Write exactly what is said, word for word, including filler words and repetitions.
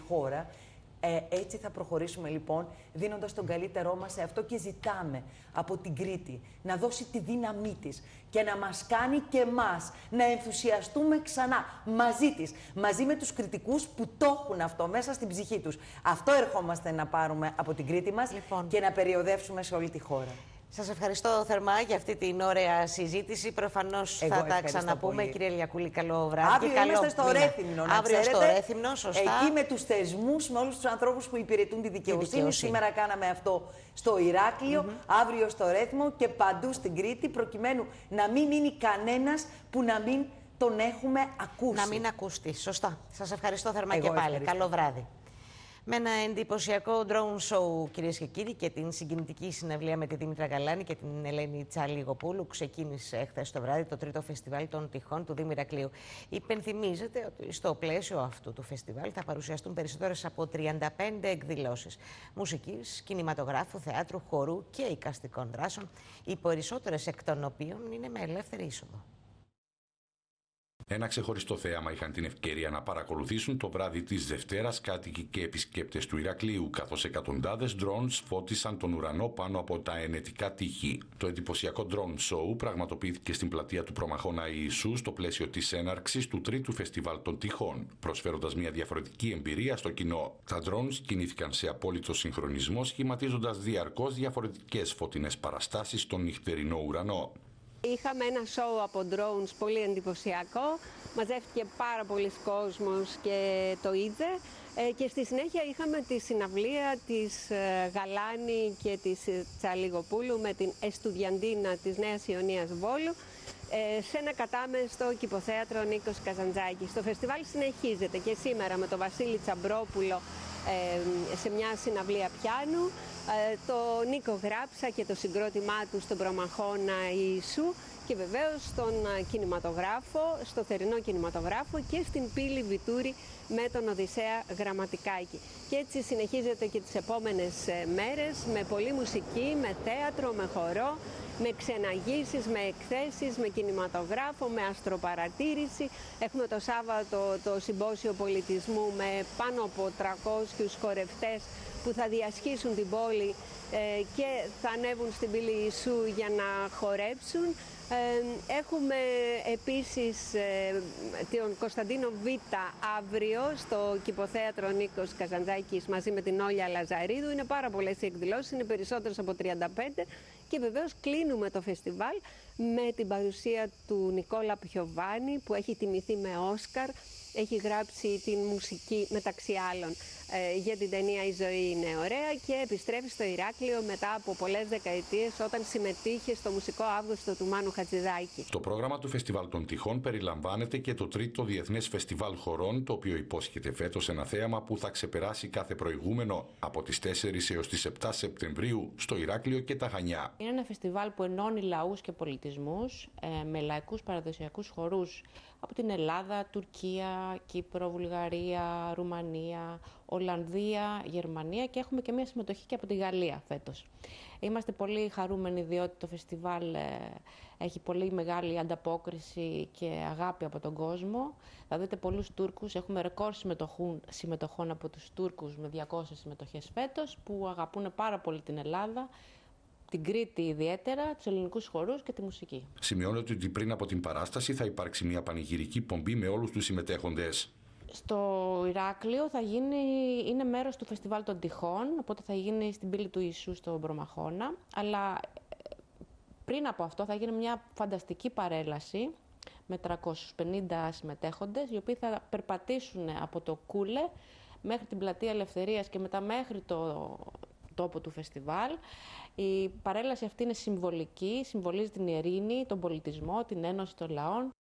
χώρα. Ε, έτσι θα προχωρήσουμε λοιπόν, δίνοντας τον καλύτερό μας σε αυτό και ζητάμε από την Κρήτη να δώσει τη δύναμή της και να μας κάνει και εμάς να ενθουσιαστούμε ξανά μαζί της, μαζί με τους κριτικούς που το έχουν αυτό μέσα στην ψυχή τους. Αυτό ερχόμαστε να πάρουμε από την Κρήτη μας λοιπόν, και να περιοδεύσουμε σε όλη τη χώρα. Σας ευχαριστώ θερμά για αυτή την ωραία συζήτηση. Προφανώς θα τα ξαναπούμε. Πολύ. Κύριε Λιακούλη, καλό βράδυ. Αύριο καλό είμαστε στο Ρέθυμνο, να Αύριο ξέρετε, στο Ρέθυμνο, σωστά. Εκεί με τους θεσμούς, με όλους τους ανθρώπους που υπηρετούν τη δικαιοσύνη. τη δικαιοσύνη. Σήμερα κάναμε αυτό στο Ηράκλειο, mm-hmm. αύριο στο Ρέθυμνο και παντού στην Κρήτη, προκειμένου να μην μείνει κανένας που να μην τον έχουμε ακούσει. Να μην ακουστεί. Σωστά. Σας ευχαριστώ θερμά Εγώ και πάλι. Ευχαριστώ. Καλό βράδυ. Με ένα εντυπωσιακό drone show, κυρίες και κύριοι, και την συγκινητική συναυλία με τη Δήμητρα Γαλάνη και την Ελένη Τσαλιγοπούλου, ξεκίνησε χθες το βράδυ το τρίτο φεστιβάλ των τυχών του Δήμου Ηρακλείου. Υπενθυμίζεται ότι στο πλαίσιο αυτού του φεστιβάλ θα παρουσιαστούν περισσότερες από τριάντα πέντε εκδηλώσεις μουσικής, κινηματογράφου, θεάτρου, χορού και εικαστικών δράσεων, οι περισσότερες εκ των οποίων είναι με ελεύθερη είσοδο. Ένα ξεχωριστό θέαμα είχαν την ευκαιρία να παρακολουθήσουν το βράδυ της Δευτέρας κάτοικοι και επισκέπτες του Ηρακλείου, καθώς εκατοντάδες drones φώτισαν τον ουρανό πάνω από τα ενετικά τείχη. Το εντυπωσιακό drone show πραγματοποιήθηκε στην πλατεία του Προμαχώνα Ιησού στο πλαίσιο της έναρξης του τρίτου φεστιβάλ των τυχών, προσφέροντας μια διαφορετική εμπειρία στο κοινό. Τα drones κινήθηκαν σε απόλυτο συγχρονισμό, σχηματίζοντας διαρκώς διαφορετικές φωτεινές παραστάσεις στον νυχτερινό ουρανό. Είχαμε ένα σοου από drones πολύ εντυπωσιακό, μαζεύτηκε πάρα πολλοί κόσμος και το είδε ε, και στη συνέχεια είχαμε τη συναυλία της ε, Γαλάνη και της Τσαλιγοπούλου με την Εστουδιαντίνα της Νέας Ιωνίας Βόλου ε, σε ένα κατάμεστο κηποθέατρο Νίκος Καζαντζάκης. Το φεστιβάλ συνεχίζεται και σήμερα με τον Βασίλη Τσαμπρόπουλο ε, σε μια συναυλία πιάνου, το Νίκο Γράψα και το συγκρότημά του στον Προμαχώνα Ιησού και βεβαίως στον κινηματογράφο, στο θερινό κινηματογράφο και στην πύλη Βιτούρη με τον Οδυσσέα Γραμματικάκη. Και έτσι συνεχίζεται και τις επόμενες μέρες με πολλή μουσική, με θέατρο, με χορό, με ξεναγήσεις, με εκθέσεις, με κινηματογράφο, με αστροπαρατήρηση. Έχουμε το Σάββατο το Συμπόσιο Πολιτισμού με πάνω από τριακόσιους χορευτές που θα διασχίσουν την πόλη ε, και θα ανέβουν στην πύλη Ιησού για να χορέψουν. Ε, έχουμε επίσης ε, τον Κωνσταντίνο Β αύριο στο κηποθέατρο Νίκος Καζαντζάκης μαζί με την Όλια Λαζαρίδου. Είναι πάρα πολλές οι εκδηλώσεις, είναι περισσότερες από τριάντα πέντε και βεβαίως κλείνουμε το φεστιβάλ με την παρουσία του Νικόλα Πιοβάνη που έχει τιμηθεί με Όσκαρ. Έχει γράψει την μουσική μεταξύ άλλων ε, για την ταινία «Η ζωή είναι ωραία» και επιστρέφει στο Ηράκλειο μετά από πολλές δεκαετίες όταν συμμετείχε στο μουσικό Αύγουστο του Μάνου Χατζηδάκη. Το πρόγραμμα του Φεστιβάλ των Τυχών περιλαμβάνεται και το τρίτο Διεθνές Φεστιβάλ Χορών, το οποίο υπόσχεται φέτος ένα θέαμα που θα ξεπεράσει κάθε προηγούμενο από τις τέσσερις έως τις επτά Σεπτεμβρίου στο Ηράκλειο και τα Χανιά. Είναι ένα φεστιβάλ που ενώνει λαούς και πολιτισμούς ε, με λαϊκούς παραδοσιακούς χορούς από την Ελλάδα, Τουρκία, Κύπρο, Βουλγαρία, Ρουμανία, Ολλανδία, Γερμανία και έχουμε και μια συμμετοχή και από τη Γαλλία φέτος. Είμαστε πολύ χαρούμενοι διότι το φεστιβάλ έχει πολύ μεγάλη ανταπόκριση και αγάπη από τον κόσμο. Θα δείτε πολλούς Τούρκους, έχουμε ρεκόρ συμμετοχών, συμμετοχών από τους Τούρκους με διακόσιες συμμετοχές φέτος που αγαπούν πάρα πολύ την Ελλάδα, την Κρήτη ιδιαίτερα, τους ελληνικούς χορούς και τη μουσική. Σημειώνεται ότι πριν από την παράσταση θα υπάρξει μια πανηγυρική πομπή με όλους τους συμμετέχοντες. Στο Ηράκλειο θα γίνει, είναι μέρος του Φεστιβάλ των Τυχών, οπότε θα γίνει στην πύλη του Ιησού στον Προμαχώνα. Αλλά πριν από αυτό θα γίνει μια φανταστική παρέλαση με τριακόσιους πενήντα συμμετέχοντες, οι οποίοι θα περπατήσουν από το Κούλε μέχρι την Πλατεία Ελευθερίας και μετά μέχρι το τόπο του φεστιβάλ. Η παρέλαση αυτή είναι συμβολική, συμβολίζει την ειρήνη, τον πολιτισμό, την ένωση των λαών.